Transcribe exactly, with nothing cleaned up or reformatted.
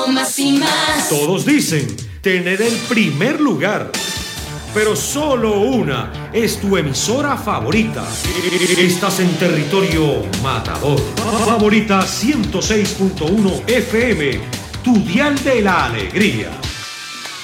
Quiero más y más. Todos dicen tener el primer lugar, pero solo una es tu emisora favorita. Estás en territorio matador. Favorita ciento seis punto uno F M, tu dial de la alegría.